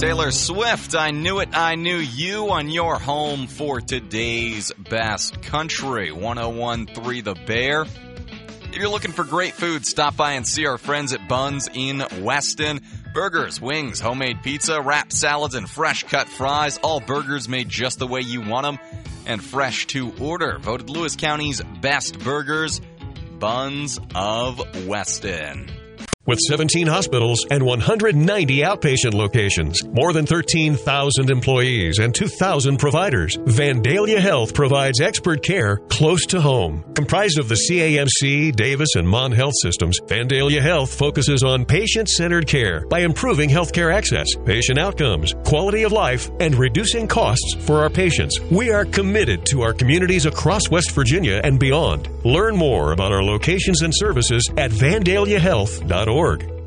Taylor Swift, I Knew It, I Knew You on your home for today's best country. 101.3 The Bear. If you're looking for great food, stop by and see our friends at Buns in Weston. Burgers, wings, homemade pizza, wrapped salads, and fresh cut fries. All burgers made just the way you want them and fresh to order. Voted Lewis County's best burgers, Buns of Weston. With 17 hospitals and 190 outpatient locations, more than 13,000 employees, and 2,000 providers, Vandalia Health provides expert care close to home. Comprised of the CAMC, Davis, and Mon Health systems, Vandalia Health focuses on patient-centered care by improving healthcare access, patient outcomes, quality of life, and reducing costs for our patients. We are committed to our communities across West Virginia and beyond. Learn more about our locations and services at vandaliahealth.org.